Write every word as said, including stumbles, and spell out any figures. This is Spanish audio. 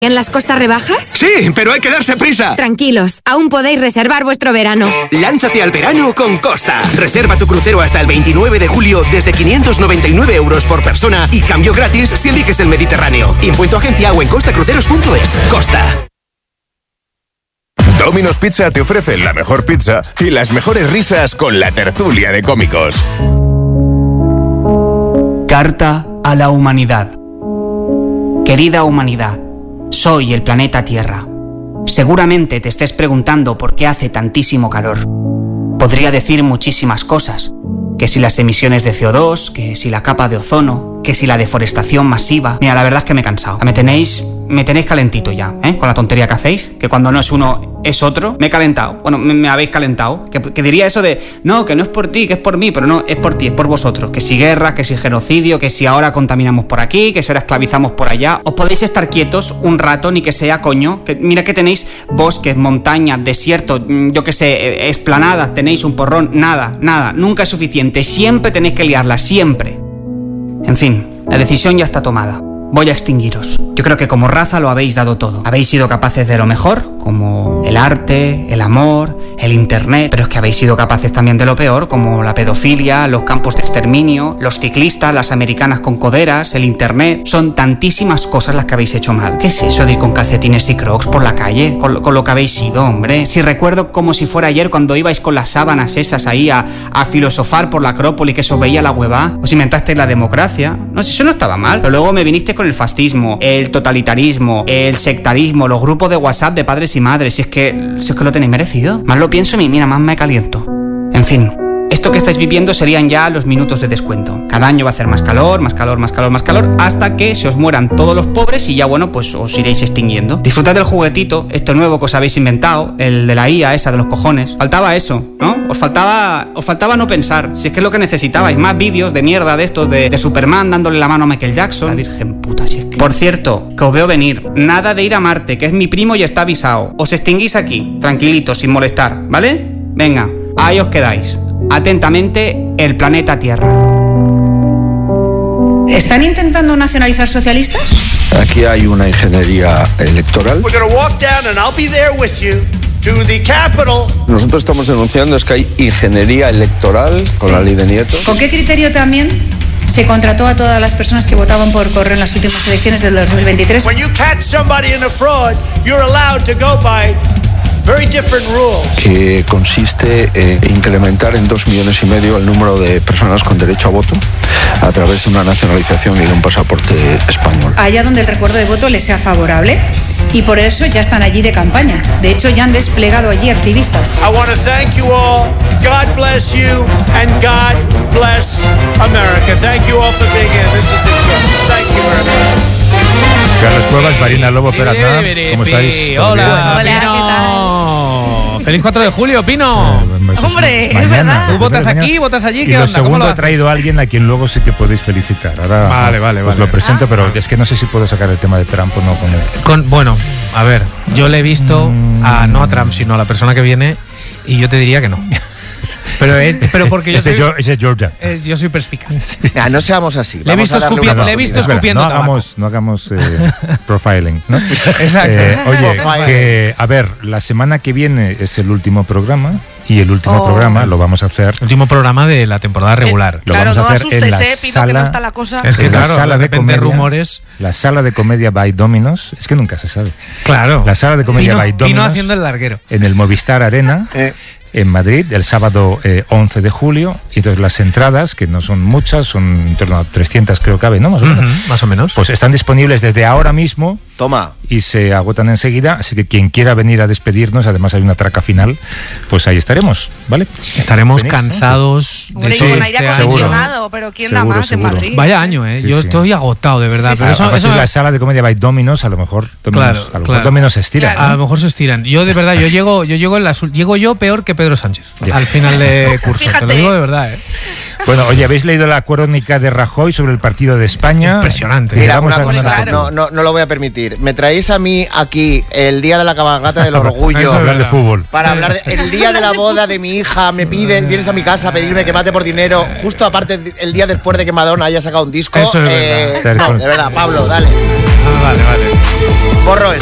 ¿En las Costas Rebajas? Sí, pero hay que darse prisa. Tranquilos, aún podéis reservar vuestro verano. Lánzate al verano con Costa. Reserva tu crucero hasta el veintinueve de julio desde quinientos noventa y nueve euros por persona y cambio gratis si eliges el Mediterráneo. Impuesto agencia o en costa cruceros punto es. Costa. Domino's Pizza te ofrece la mejor pizza y las mejores risas con la tertulia de cómicos. Carta a la humanidad. Querida humanidad, soy el planeta Tierra. Seguramente te estés preguntando por qué hace tantísimo calor. Podría decir muchísimas cosas. Que si las emisiones de C O dos, que si la capa de ozono, que si la deforestación masiva. Mira, la verdad es que me he cansado. Me tenéis, me tenéis calentito ya, ¿eh? Con la tontería que hacéis, que cuando no es uno es otro. Me he calentado. Bueno, me, me habéis calentado. Que, que diría eso de, no, que no es por ti, que es por mí, pero no, es por ti, es por vosotros. Que si guerra, que si genocidio, que si ahora contaminamos por aquí, que si ahora esclavizamos por allá. Os podéis estar quietos un rato, ni que sea coño. Que, mira que tenéis bosques, montañas, desiertos, yo que sé, esplanadas, tenéis un porrón. Nada, nada, nunca es suficiente. Siempre tenéis que liarla, siempre. En fin, la decisión ya está tomada. Voy a extinguiros. Yo creo que como raza lo habéis dado todo. Habéis sido capaces de lo mejor, como el arte, el amor, el internet. Pero es que habéis sido capaces también de lo peor, como la pedofilia, los campos de exterminio, los ciclistas, las americanas con coderas, el internet. Son tantísimas cosas las que habéis hecho mal. ¿Qué es eso de ir con calcetines y crocs por la calle? Con, con lo que habéis sido, hombre. Si recuerdo como si fuera ayer cuando ibais con las sábanas esas ahí a, a filosofar por la Acrópoli, que eso veía la hueva. Os inventasteis la democracia. No sé, eso no estaba mal. Pero luego me vinisteis con el fascismo, el totalitarismo, el sectarismo, los grupos de WhatsApp de padres y madres. Si es que, si es que lo tenéis merecido. Más lo pienso y mira, más me caliento. En fin, esto que estáis viviendo serían ya los minutos de descuento. Cada año va a hacer más calor, más calor, más calor, más calor, hasta que se os mueran todos los pobres y ya, bueno, pues os iréis extinguiendo. Disfrutad del juguetito, este nuevo que os habéis inventado, el de la I A esa de los cojones. Faltaba eso, ¿no? Os faltaba, os faltaba no pensar. Si es que es lo que necesitabais, más vídeos de mierda de estos de, de Superman dándole la mano a Michael Jackson. La virgen puta, si es que... Por cierto, que os veo venir. Nada de ir a Marte, que es mi primo y está avisado. Os extinguís aquí, tranquilitos, sin molestar, ¿vale? Venga, ahí os quedáis. Atentamente, el planeta Tierra. ¿Están intentando nacionalizar socialistas? Aquí hay una ingeniería electoral. Nosotros estamos denunciando es que hay ingeniería electoral con sí. La ley de Nieto. ¿Con qué criterio también se contrató a todas las personas que votaban por correo en las últimas elecciones del dos mil veintitrés? When you catch somebody in a fraud, you're allowed to go by very different rules. Que consiste en incrementar en dos millones y medio el número de personas con derecho a voto a través de una nacionalización y de un pasaporte español. Allá donde el recuerdo de voto les sea favorable. Y por eso ya están allí de campaña. De hecho, ya han desplegado allí activistas. I want to thank you all. God bless you and God bless America. Thank you all for being here. This is incredible. Thank you very much. Carlos Cuevas, Marina Lobo, Peralta. ¿Cómo estáis? Hola, Hola, ¿qué tal? Feliz cuatro de julio, Pino. Eh, Hombre, mañana, es verdad. ¿Tú votas mañana. aquí, votas allí? Y ¿Qué lo onda? segundo, ¿Cómo lo he traído a alguien a quien luego sí que podéis felicitar. Ahora vale, vale, os vale. lo presento, Ah. pero es que no sé si puedo sacar el tema de Trump o no con él. Con, bueno, a ver, yo le he visto, mm. a, no a Trump, sino a la persona que viene, y yo te diría que no. Pero, es, pero porque yo este soy, yo, ese es Georgia. Es, yo soy perspicaz. Ya, no seamos así. Le he visto escupiendo, no, no, le he visto espera, escupiendo no tabaco. hagamos, no hagamos eh, profiling, ¿no? Exacto. Eh, oye, que, a ver, la semana que viene es el último programa y el último oh. programa lo vamos a hacer. Último programa de la temporada regular. Eh, lo claro, vamos a hacer no asustes, en la eh, Pino, sala, que no está la cosa. Es que en claro, la sala de, de comedia, rumores. La sala de comedia by Dominos, es que nunca se sabe. Claro. La sala de comedia Pino, by Dominos. Pino haciendo el larguero. En el Movistar Arena. Eh. En Madrid, el sábado eh, once de julio, y entonces las entradas, que no son muchas, son en torno a trescientas creo que cabe, ¿no? Más o menos. Uh-huh, más o menos. Pues están disponibles desde ahora mismo. Toma. Y se agotan enseguida, así que quien quiera venir a despedirnos, además hay una traca final, pues ahí estaremos, ¿vale? Estaremos ¿Venís? cansados ¿no? de sí, con este aire acondicionado, pero ¿quién seguro, da más seguro. en Madrid? Vaya año, ¿eh? Sí, Yo sí. estoy agotado, de verdad. Sí, pero sí. eso, eso es la sala de comedia by Dominos, a lo mejor Dominos, claro, a lo mejor claro. Dominos se estiran. Claro. ¿no? A lo mejor se estiran. Yo, de verdad, yo llego, yo llego en la, llego yo peor que Pedro Sánchez. Ya. Al final de curso, te lo digo de verdad, ¿eh? Bueno, oye, ¿habéis leído la crónica de Rajoy sobre el partido de España? Impresionante. Mira, vamos una a cosa, claro. no, no, no lo voy a permitir. Me traéis a mí aquí el día de la cabalgata del orgullo. Para hablar de fútbol. Para hablar de, el día de la boda de mi hija, me pides, vienes a mi casa a pedirme que mate por dinero, justo aparte el día después de que Madonna haya sacado un disco. Eso es eh, verdad. No, de verdad, Pablo, dale. Ah, vale, vale. Borro eso.